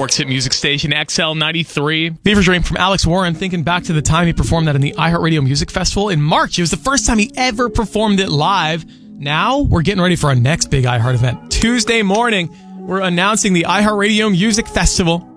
York's hit music station, XL 93. Fever Dream from Alex Warren, thinking back to the time he performed that in the iHeartRadio Music Festival in March. It was the first time he ever performed it live. Now, we're getting ready for our next big iHeart event. Tuesday morning, we're announcing the iHeartRadio Music Festival.